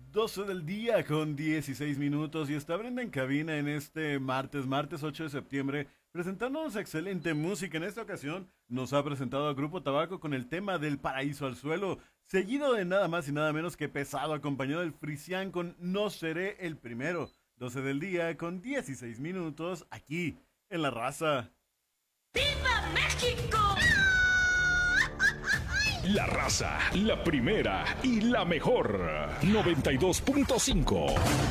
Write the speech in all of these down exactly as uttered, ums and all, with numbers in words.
doce del día con dieciséis minutos y está Brenda en cabina en este martes, martes ocho de septiembre, presentándonos excelente música. En esta ocasión nos ha presentado a Grupo Tabaco con el tema del Paraíso al Suelo, seguido de nada más y nada menos que Pesado, acompañado del Frisian con No Seré el Primero. doce del día con dieciséis minutos aquí en La Raza. ¡Viva México! La Raza, la primera y la mejor. noventa y dos punto cinco.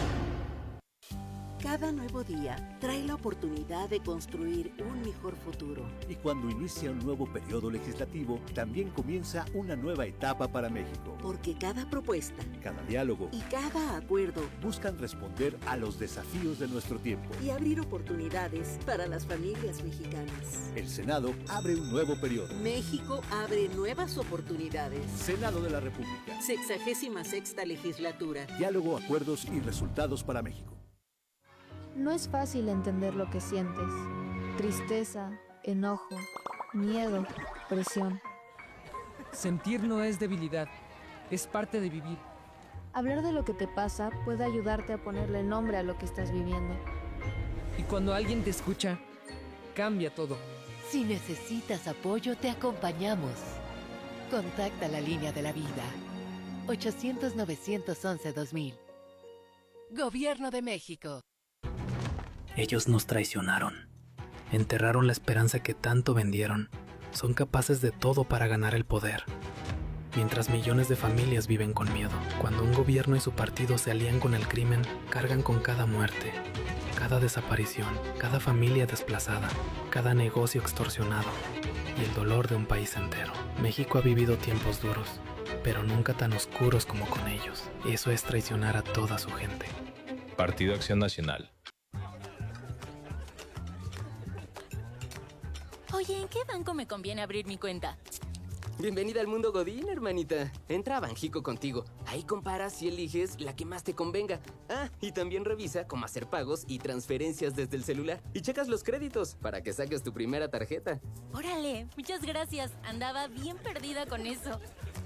Cada nuevo día trae la oportunidad de construir un mejor futuro. Y cuando inicia un nuevo periodo legislativo, también comienza una nueva etapa para México. Porque cada propuesta, cada diálogo y cada acuerdo buscan responder a los desafíos de nuestro tiempo y abrir oportunidades para las familias mexicanas. El Senado abre un nuevo periodo. México abre nuevas oportunidades. Senado de la República. Sexagésima sexta legislatura. Diálogo, acuerdos y resultados para México. No es fácil entender lo que sientes. Tristeza, enojo, miedo, presión. Sentir no es debilidad, es parte de vivir. Hablar de lo que te pasa puede ayudarte a ponerle nombre a lo que estás viviendo. Y cuando alguien te escucha, cambia todo. Si necesitas apoyo, te acompañamos. Contacta la línea de la vida. ochocientos, novecientos once, dos mil. Gobierno de México. Ellos nos traicionaron. Enterraron la esperanza que tanto vendieron. Son capaces de todo para ganar el poder. Mientras millones de familias viven con miedo. Cuando un gobierno y su partido se alían con el crimen, cargan con cada muerte, cada desaparición, cada familia desplazada, cada negocio extorsionado y el dolor de un país entero. México ha vivido tiempos duros, pero nunca tan oscuros como con ellos. Eso es traicionar a toda su gente. Partido Acción Nacional. Oye, ¿en qué banco me conviene abrir mi cuenta? Bienvenida al mundo Godín, hermanita. Entra a Banjico contigo. Ahí comparas y eliges la que más te convenga. Ah, y también revisa cómo hacer pagos y transferencias desde el celular. Y checas los créditos para que saques tu primera tarjeta. Órale, muchas gracias. Andaba bien perdida con eso.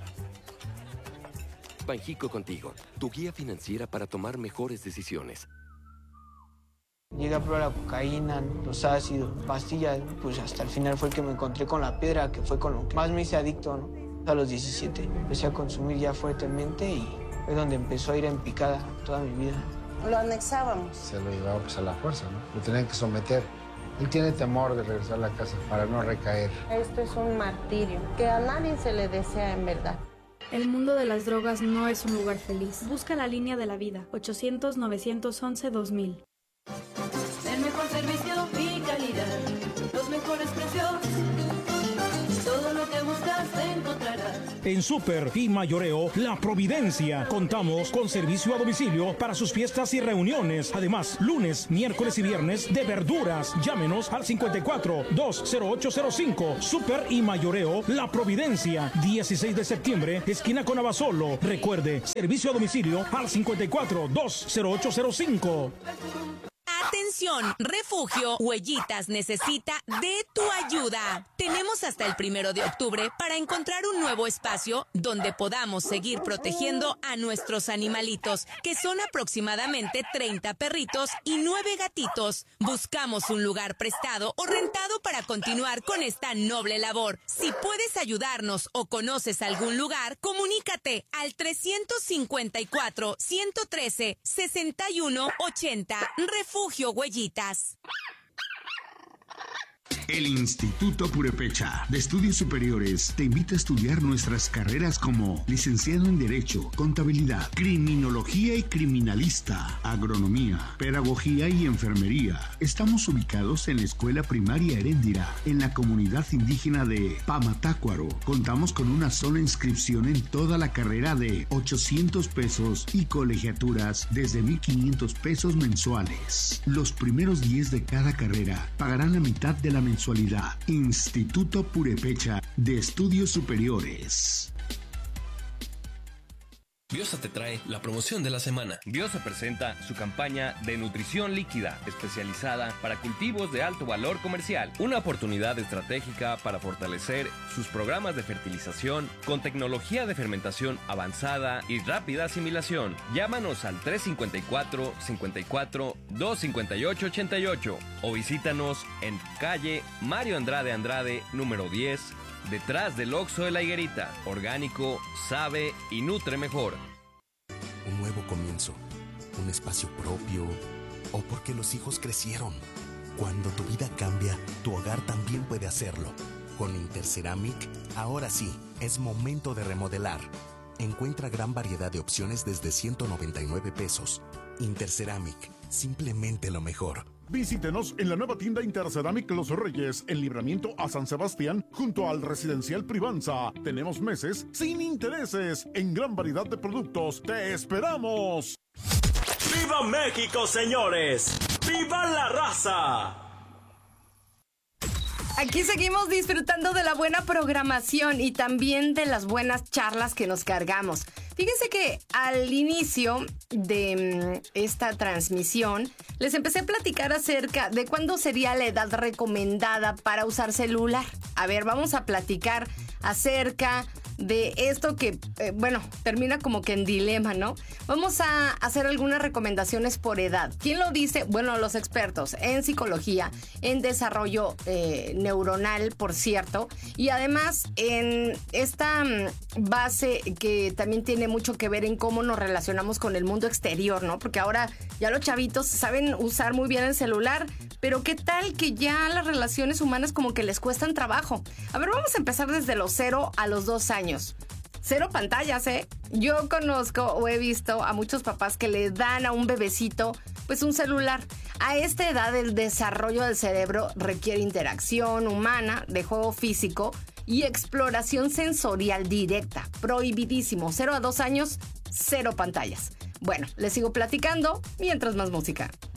Banjico contigo, tu guía financiera para tomar mejores decisiones. Llegué a probar la cocaína, los ácidos, pastillas, pues hasta el final fue el que me encontré con la piedra, que fue con lo que más me hice adicto, ¿no? A los diecisiete empecé a consumir ya fuertemente y fue donde empezó a ir en picada toda mi vida. Lo anexábamos. Se lo llevaba pues a la fuerza, ¿no? Lo tenían que someter. Él tiene temor de regresar a la casa para no recaer. Esto es un martirio, que a nadie se le desea en verdad. El mundo de las drogas no es un lugar feliz. Busca la línea de la vida, ochocientos, novecientos once, dos mil. El mejor servicio y calidad, los mejores precios, todo lo que buscas encontrarás. En Super y Mayoreo La Providencia contamos con servicio a domicilio para sus fiestas y reuniones. Además, lunes, miércoles y viernes de verduras. Llámenos al cincuenta y cuatro, dos cero ocho cero cinco. Super y Mayoreo La Providencia, dieciséis de septiembre, esquina con Abasolo. Recuerde, servicio a domicilio al cincuenta y cuatro, dos cero ocho cero cinco. Atención, Refugio Huellitas necesita de tu ayuda. Tenemos hasta el primero de octubre para encontrar un nuevo espacio donde podamos seguir protegiendo a nuestros animalitos, que son aproximadamente treinta perritos y nueve gatitos. Buscamos un lugar prestado o rentado para continuar con esta noble labor. Si puedes ayudarnos o conoces algún lugar, comunícate al trescientos cincuenta y cuatro, ciento trece, sesenta y uno ochenta. Refugio Huellitas. El Instituto Purepecha de Estudios Superiores te invita a estudiar nuestras carreras como licenciado en Derecho, Contabilidad, Criminología y Criminalista, Agronomía, Pedagogía y Enfermería. Estamos ubicados en la Escuela Primaria Heréndira, en la comunidad indígena de Pamatácuaro. Contamos con una sola inscripción en toda la carrera de ochocientos pesos y colegiaturas desde mil quinientos pesos mensuales. Los primeros diez de cada carrera pagarán la mitad de la mensualidad. Instituto Purepecha de Estudios Superiores. Biosa te trae la promoción de la semana. Biosa presenta su campaña de nutrición líquida, especializada para cultivos de alto valor comercial. Una oportunidad estratégica para fortalecer sus programas de fertilización con tecnología de fermentación avanzada y rápida asimilación. Llámanos al tres cinco cuatro, cinco cuatro, dos cinco ocho, ocho ocho o visítanos en calle Mario Andrade Andrade, número diez, detrás del Oxxo de la Higuerita. Orgánico, sabe y nutre mejor. Un nuevo comienzo, un espacio propio, o porque los hijos crecieron. Cuando tu vida cambia, tu hogar también puede hacerlo. Con Interceramic, ahora sí, es momento de remodelar. Encuentra gran variedad de opciones desde ciento noventa y nueve pesos. Interceramic, simplemente lo mejor. Visítenos en la nueva tienda Interceramic Los Reyes, en Libramiento a San Sebastián, junto al Residencial Privanza. Tenemos meses sin intereses en gran variedad de productos. ¡Te esperamos! ¡Viva México, señores! ¡Viva la raza! Aquí seguimos disfrutando de la buena programación y también de las buenas charlas que nos cargamos. Fíjense que al inicio de esta transmisión les empecé a platicar acerca de cuándo sería la edad recomendada para usar celular. A ver, vamos a platicar acerca de esto que, eh, bueno, termina como que en dilema, ¿no? Vamos a hacer algunas recomendaciones por edad. ¿Quién lo dice? Bueno, los expertos en psicología, en desarrollo eh, neuronal, por cierto, y además en esta base que también tiene mucho que ver en cómo nos relacionamos con el mundo exterior, ¿no? Porque ahora ya los chavitos saben usar muy bien el celular, pero ¿qué tal que ya las relaciones humanas como que les cuestan trabajo? A ver, vamos a empezar desde los cero a los dos años. Cero pantallas, ¿eh? Yo conozco o he visto a muchos papás que le dan a un bebecito pues un celular. A esta edad el desarrollo del cerebro requiere interacción humana, de juego físico y exploración sensorial directa. Prohibidísimo. Cero a dos años, cero pantallas. Bueno, les sigo platicando mientras más música.